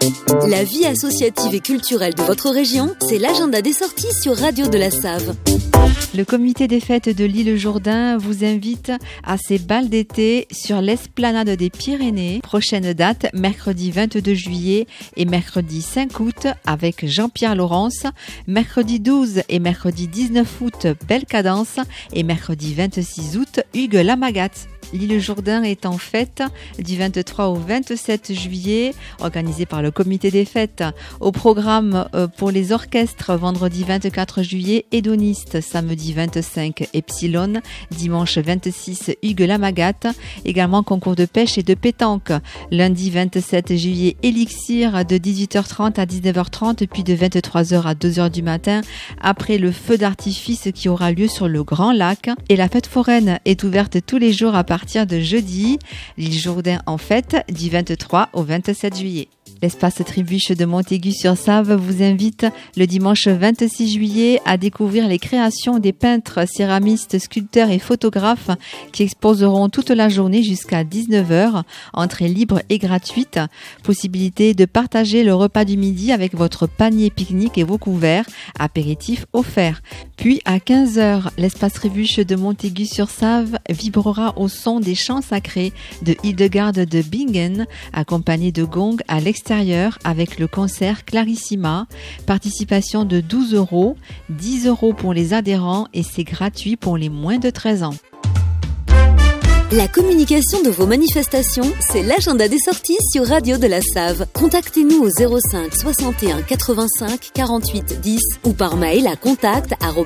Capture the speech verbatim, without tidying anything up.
La vie associative et culturelle de votre région, c'est l'agenda des sorties sur Radio de la Save. Le comité des fêtes de l'île Jourdain vous invite à ses bals d'été sur l'esplanade des Pyrénées. Prochaine date, mercredi vingt-deux juillet et mercredi cinq août avec Jean-Pierre Laurence. Mercredi douze et mercredi dix-neuf août, Belle Cadence. Et mercredi vingt-six août, Hugues Lamagat. L'île Jourdain est en fête du vingt-trois au vingt-sept juillet, organisée par le comité des fêtes. Au programme pour les orchestres, vendredi vingt-quatre juillet, Hédoniste, samedi vingt-cinq, Epsilon, dimanche vingt-six, Hugues Lamagat. Également concours de pêche et de pétanque. Lundi vingt-sept juillet, Élixir, de dix-huit heures trente à dix-neuf heures trente, puis de vingt-trois heures à deux heures du matin, après le feu d'artifice qui aura lieu sur le Grand Lac. Et la fête foraine est ouverte tous les jours à partir de jeudi. L'île Jourdain en fête du vingt-trois au vingt-sept juillet. L'espace Trébuche de Montaigu-sur-Save vous invite le dimanche vingt-six juillet à découvrir les créations des peintres, céramistes, sculpteurs et photographes qui exposeront toute la journée jusqu'à dix-neuf heures. Entrée libre et gratuite. Possibilité de partager le repas du midi avec votre panier pique-nique et vos couverts. Apéritif offert. Puis à quinze heures, l'espace Trébuche de Montaigu-sur-Save vibrera au son des chants sacrés de Hildegarde de Bingen, accompagné de gong à l'extérieur avec le concert Clarissima. Participation de douze euros, dix euros pour les adhérents et c'est gratuit pour les moins de treize ans. La communication de vos manifestations, c'est l'agenda des sorties sur Radio de la Save. Contactez-nous au zéro cinq soixante et un quatre-vingt-cinq quarante-huit dix ou par mail à contact arobase